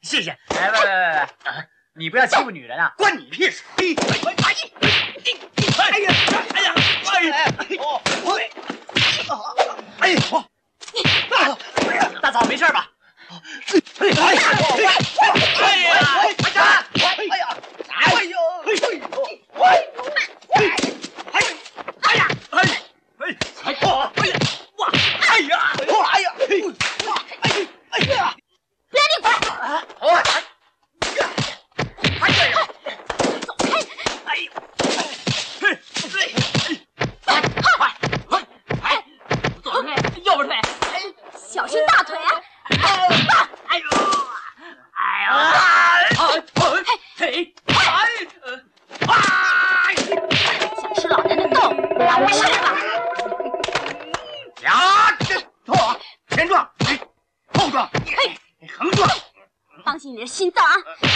谢谢。 哎，别，你不要欺负女人啊！ 关你屁事！哎呀，哎呀，哎呀，大嫂没事吧？哎呀，哎呀，大家，哎呀，哎呦，哎呀，哇，哎呀，哎呀，哇，哎呀， 别你滚！ 哎呀， 走开！ 哎呦， 左腿，右边腿，小心大腿啊！ 哎呦，哎呦， 想吃老娘的豆，让我吃吧！ 呀，前撞，后撞，横撞， 当心你的心脏啊！